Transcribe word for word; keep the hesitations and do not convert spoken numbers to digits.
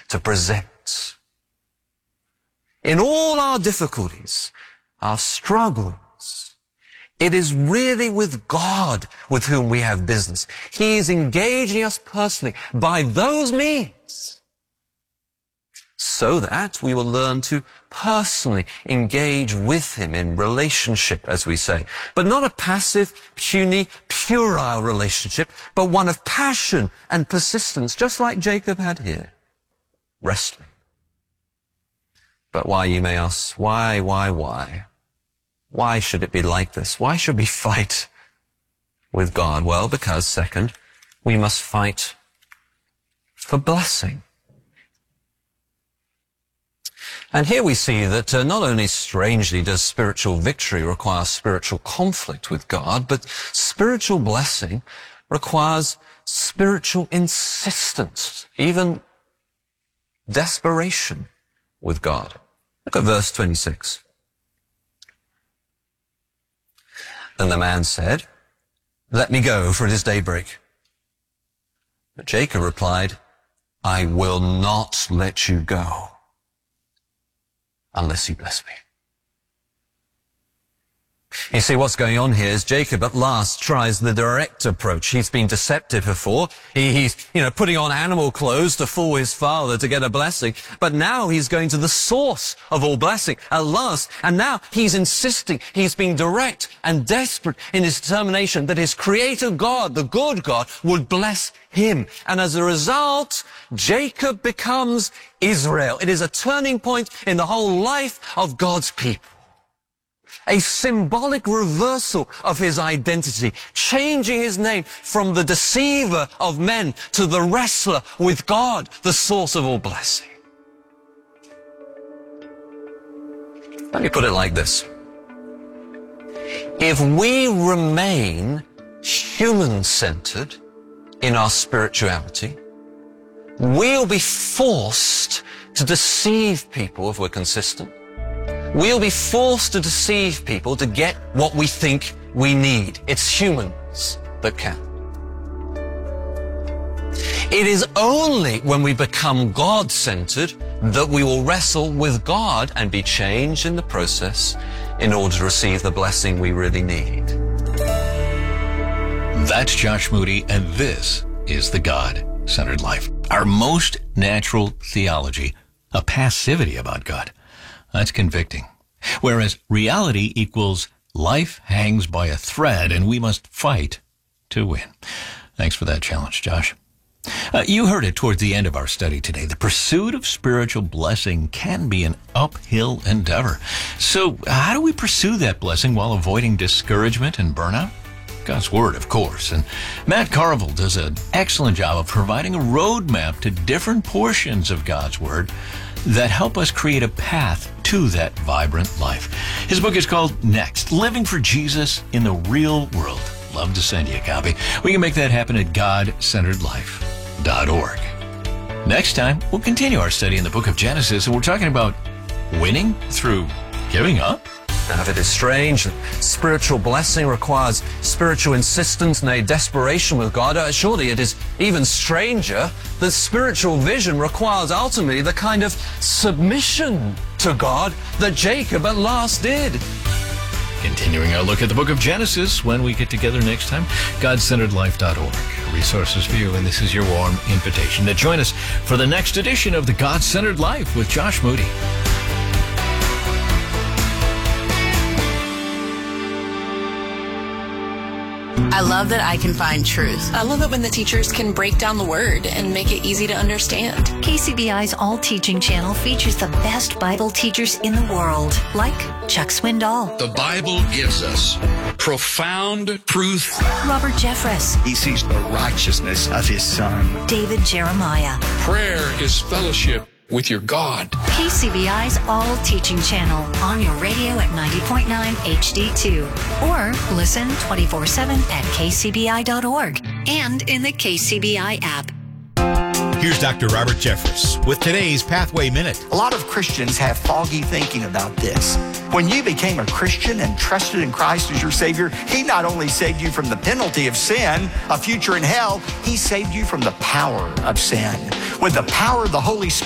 to present. In all our difficulties, our struggles, it is really with God with whom we have business. He is engaging us personally by those means so that we will learn to personally engage with him in relationship, as we say. But not a passive, puny, puerile relationship, but one of passion and persistence, just like Jacob had here, wrestling. But why, you may ask, why, why, why? Why should it be like this? Why should we fight with God? Well, because, second, we must fight for blessing. And here we see that uh, not only strangely does spiritual victory require spiritual conflict with God, but spiritual blessing requires spiritual insistence, even desperation with God. Look at verse twenty-six. Then the man said, "Let me go, for it is daybreak." But Jacob replied, "I will not let you go unless you bless me." You see, what's going on here is Jacob at last tries the direct approach. He's been deceptive before. He, he's, you know, putting on animal clothes to fool his father to get a blessing. But now he's going to the source of all blessing at last. And now he's insisting. He's being direct and desperate in his determination that his creator God, the good God, would bless him. And as a result, Jacob becomes Israel. It is a turning point in the whole life of God's people. A symbolic reversal of his identity, changing his name from the deceiver of men to the wrestler with God, the source of all blessing. Let me put it like this. If we remain human-centered in our spirituality, we'll be forced to deceive people if we're consistent. We'll be forced to deceive people to get what we think we need. It's humans that can. It is only when we become God-centered that we will wrestle with God and be changed in the process in order to receive the blessing we really need. That's Josh Moody, and this is the God-centered life. Our most natural theology, a passivity about God. That's convicting. Whereas reality equals life hangs by a thread and we must fight to win. Thanks for that challenge, Josh. Uh, you heard it towards the end of our study today. The pursuit of spiritual blessing can be an uphill endeavor. So how do we pursue that blessing while avoiding discouragement and burnout? God's Word, of course. And Matt Carville does an excellent job of providing a roadmap to different portions of God's Word that help us create a path to that vibrant life. His book is called Next, Living for Jesus in the Real World. Love to send you a copy. We can make that happen at god centered life dot org. Next time, we'll continue our study in the book of Genesis, and we're talking about winning through giving up. Now, if it is strange that spiritual blessing requires spiritual insistence and a desperation with God, uh, surely it is even stranger that spiritual vision requires ultimately the kind of submission to God that Jacob at last did. Continuing our look at the book of Genesis when we get together next time, god centered life dot org. Resources for you, and this is your warm invitation to join us for the next edition of the God-Centered Life with Josh Moody. I love that I can find truth. I love it when the teachers can break down the word and make it easy to understand. K C B I's All Teaching channel features the best Bible teachers in the world, like Chuck Swindoll. The Bible gives us profound truth. Robert Jeffress. He sees the righteousness of his Son. David Jeremiah. Prayer is fellowship with your God. K C B I's All Teaching channel on your radio at ninety point nine H D two. Or listen twenty-four seven at k c b i dot org and in the K C B I app. Here's Doctor Robert Jeffress with today's Pathway Minute. A lot of Christians have foggy thinking about this. When you became a Christian and trusted in Christ as your Savior, He not only saved you from the penalty of sin, a future in hell, He saved you from the power of sin. With the power of the Holy Spirit,